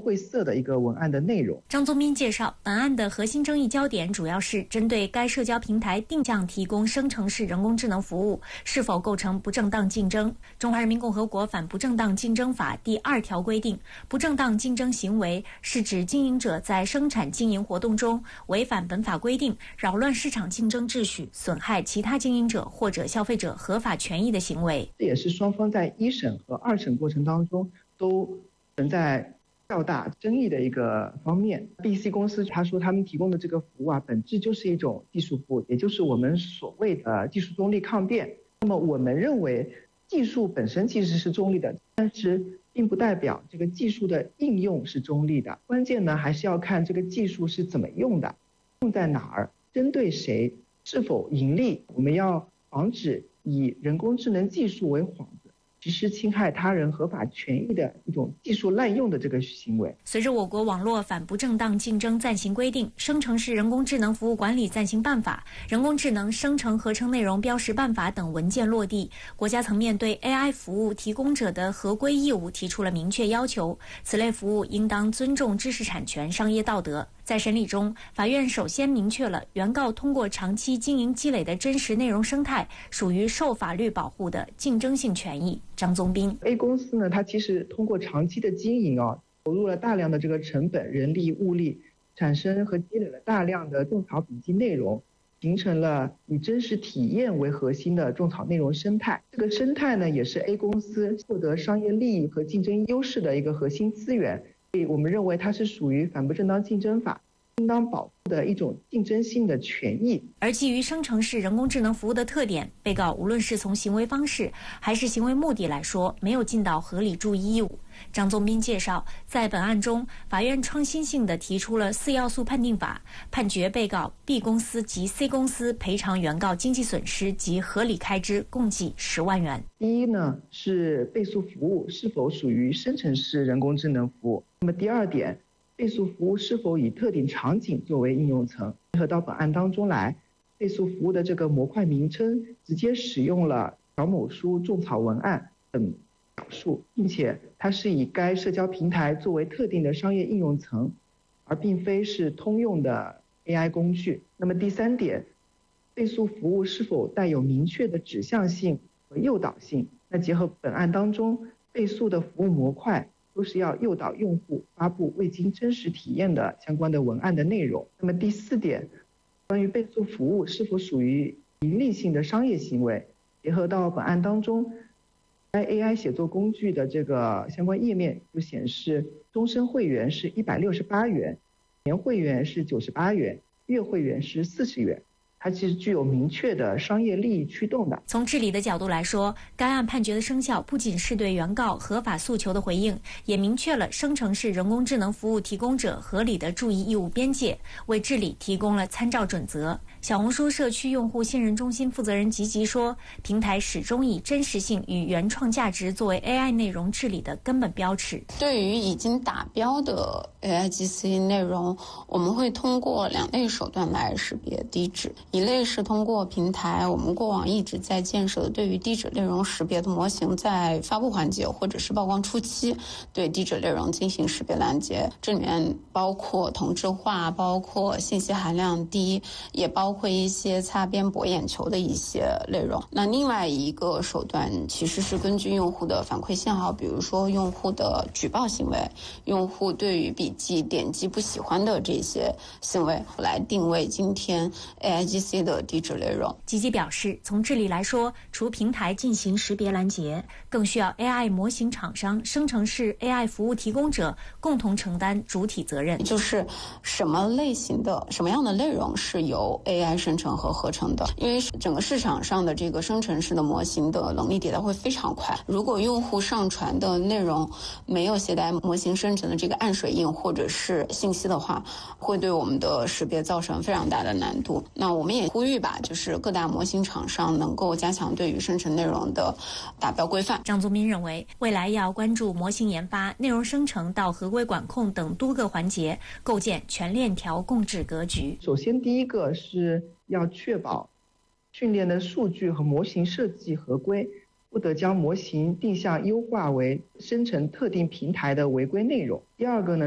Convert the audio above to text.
晦涩的一个文案的内容。 张宗斌介绍，本案的核心争议焦点主要是针对该社交平台定向提供生成式人工智能服务是否构成不正当竞争。中华人民共和国反不正当竞争法第2条规定，不正当竞争行为是指经营者在生产经营活动中违反本法规定，扰乱市场竞争秩序，损害其他经营者或者消费者合法权益的行为。 这也是双方在1审和2审过程当中都存在较大争议的一个方面。 BC 公司他说他们提供的这个服务本质就是一种技术服务，也就是我们所谓的技术中立抗辩。那么我们认为技术本身其实是中立的，但是并不代表这个技术的应用是中立的。关键呢还是要看这个技术是怎么用的，用在哪儿，针对谁，是否盈利。我们要防止以人工智能技术为幌子，实施侵害他人合法权益的一种技术滥用的这个行为。 随着我国网络反不正当竞争暂行规定、生成式人工智能服务管理暂行办法、人工智能生成合成内容标识办法等文件落地，国家层面对 AI 服务提供者的合规义务提出了明确要求，此类服务应当尊重知识产权、商业道德。在审理中，法院首先明确了原告通过长期经营积累的真实内容生态属于受法律保护的竞争性权益。张宗斌 A 公司呢，它其实通过长期的经营投入了大量的这个成本、人力、物力，产生和积累了大量的种草笔记内容，形成了以真实体验为核心的种草内容生态。这个生态呢，也是 A 公司获得商业利益和竞争优势的一个核心资源。所以我们认为它是属于反不正当竞争法应当保护的一种竞争性的权益。 而基于生成式人工智能服务的特点，被告无论是从行为方式还是行为目的来说，没有尽到合理注意义务。张宗斌介绍，在本案中，法院创新性地提出了4要素判定法，判决被告 B 公司及 C 公司赔偿原告经济损失及合理开支共计10万元。 第一呢，是被诉服务是否属于生成式人工智能服务。那么第二点，被诉服务是否以特定场景作为应用层。结合到本案当中来，被诉服务的这个模块名称直接使用了小某书种草文案等表述，并且它是以该社交平台作为特定的商业应用层，而并非是通用的 AI 工具。那么第三点，被诉服务是否带有明确的指向性和诱导性。那结合本案当中被诉的服务模块都是要诱导用户发布未经真实体验的相关的文案的内容。那么第四点，关于被诉服务是否属于盈利性的商业行为，结合到本案当中，该 AI 写作工具的这个相关页面就显示，终身会员是168元，年会员是98元，月会员是40元。它其实具有明确的商业利益驱动的。 从治理的角度来说，该案判决的生效不仅是对原告合法诉求的回应，也明确了生成式人工智能服务提供者合理的注意义务边界，为治理提供了参照准则。小红书社区用户信任中心负责人吉吉说，平台始终以真实性与原创价值作为 AI 内容治理的根本标尺。 对于已经达标的 AIGC 内容，我们会通过2类手段来识别低质。一类是通过平台我们过往一直在建设的对于低质内容识别的模型，在发布环节或者是曝光初期对低质内容进行识别拦截，这里面包括同质化，包括信息含量低，也包括一些擦边博眼球的一些内容。那另外一个手段其实是根据用户的反馈信号，比如说用户的举报行为，用户对于笔记点击不喜欢的这些行为，来定位今天 AIGC 的低质内容。 吉吉表示，从治理来说，除平台进行识别拦截，更需要 AI 模型厂商、生成式 AI 服务提供者共同承担主体责任。 就是什么类型的、什么样的内容是由 AI 生成和合成的，因为整个市场上的这个生成式的模型的能力迭代会非常快。如果用户上传的内容没有携带模型生成的这个暗水印或者是信息的话，会对我们的识别造成非常大的难度。那我们也呼吁吧，就是各大模型厂商能够加强对于生成内容的达标规范。 张宗斌认为，未来要关注模型研发、内容生成到合规管控等多个环节，构建全链条共治格局。 首先，第一个是要确保训练的数据和模型设计合规，不得将模型定向优化为生成特定平台的违规内容。第二个呢，